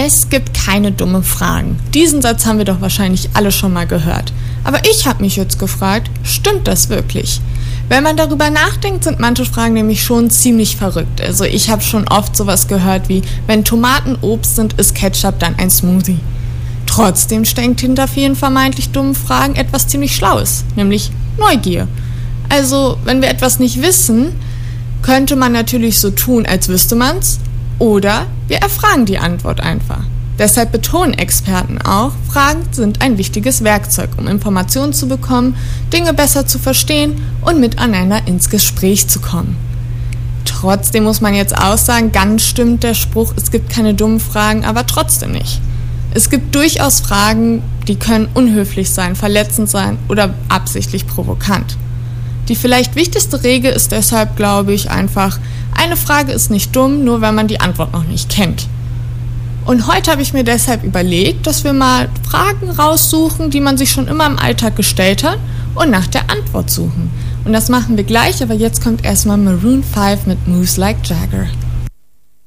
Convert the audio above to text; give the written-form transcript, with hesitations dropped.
Es gibt keine dummen Fragen. Diesen Satz haben wir doch wahrscheinlich alle schon mal gehört. Aber ich habe mich jetzt gefragt, stimmt das wirklich? Wenn man darüber nachdenkt, sind manche Fragen nämlich schon ziemlich verrückt. Also ich habe schon oft sowas gehört wie, wenn Tomaten Obst sind, ist Ketchup dann ein Smoothie. Trotzdem steckt hinter vielen vermeintlich dummen Fragen etwas ziemlich Schlaues, nämlich Neugier. Also, wenn wir etwas nicht wissen, könnte man natürlich so tun, als wüsste man's, oder wir erfragen die Antwort einfach. Deshalb betonen Experten auch, Fragen sind ein wichtiges Werkzeug, um Informationen zu bekommen, Dinge besser zu verstehen und miteinander ins Gespräch zu kommen. Trotzdem muss man jetzt auch sagen, ganz stimmt der Spruch, es gibt keine dummen Fragen, aber trotzdem nicht. Es gibt durchaus Fragen, die können unhöflich sein, verletzend sein oder absichtlich provokant. Die vielleicht wichtigste Regel ist deshalb, glaube ich, einfach, eine Frage ist nicht dumm, nur wenn man die Antwort noch nicht kennt. Und heute habe ich mir deshalb überlegt, dass wir mal Fragen raussuchen, die man sich schon immer im Alltag gestellt hat und nach der Antwort suchen. Und das machen wir gleich, aber jetzt kommt erstmal Maroon 5 mit Moves Like Jagger.